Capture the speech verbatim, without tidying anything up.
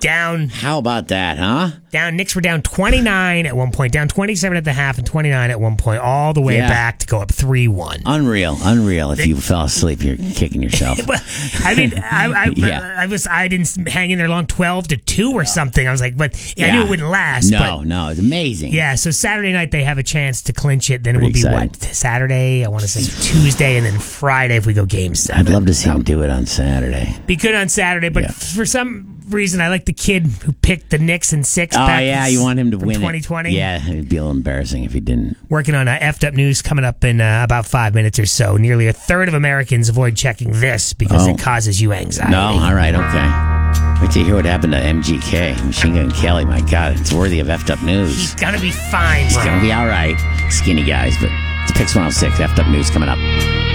down. How about that, huh? Down. Knicks were down twenty-nine at one point, down twenty-seven at the half, and twenty-nine at one point, all the way Yeah. back to go up three one. Unreal, unreal. If you fell asleep, you're kicking yourself. Well, I mean, I, I, Yeah. I was I didn't hang in there long, twelve to two or something. I was like, but yeah, I knew Yeah. it wouldn't last. No, but, no, it's amazing. yeah. So Saturday night they have a chance to clinch it. Then it Pretty will be exciting. what Saturday? I want to say Tuesday, and then Friday if we go game seven. I'd love to see him do it on Saturday. Be good on Saturday, but Yeah. for some reason I like the kid who picked the Knicks in six. Oh, back yeah, you want him to from win twenty it. twenty. Yeah, it'd be a little embarrassing if he didn't. Working on uh, effed up news coming up in uh, about five minutes or so. Nearly a third of Americans avoid checking this because Oh. it causes you anxiety. No, all right, okay. Wait till you hear what happened to M G K, Machine Gun Kelly. My God, it's worthy of effed up news. He's gonna be fine, He's bro. gonna be all right. Skinny guys, but it's Pix one oh six, effed up news coming up.